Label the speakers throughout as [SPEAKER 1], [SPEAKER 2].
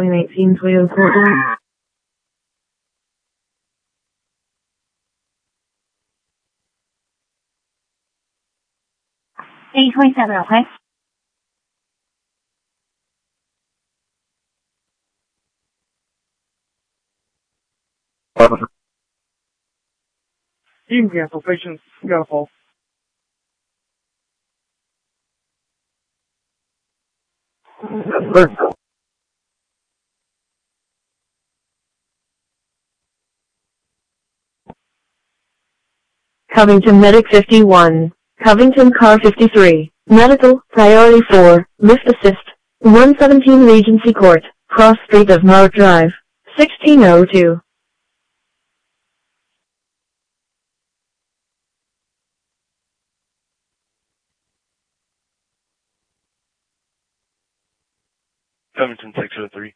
[SPEAKER 1] 2019 Toyota Corolla.
[SPEAKER 2] A27, okay?
[SPEAKER 3] You can cancel. Patients got a pulse.
[SPEAKER 1] Covington Medic 51. Covington Car 53. Medical, Priority 4, Lift Assist. 117 Regency Court, Cross Street of Mark Drive. 1602.
[SPEAKER 4] Covington 603.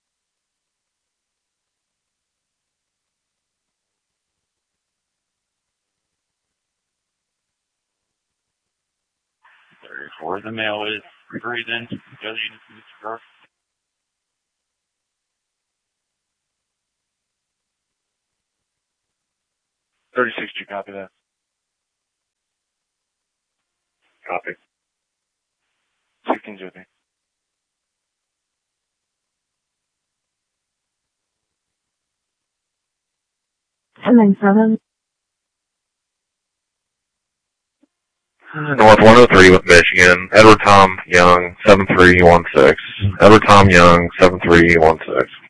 [SPEAKER 4] The male is breathing. Does he need to go? 3060, copy that. Copy. 16's with me.
[SPEAKER 1] And then 7.
[SPEAKER 5] North 103 with Michigan. Edward Tom Young, 7316. Edward Tom Young, 7316.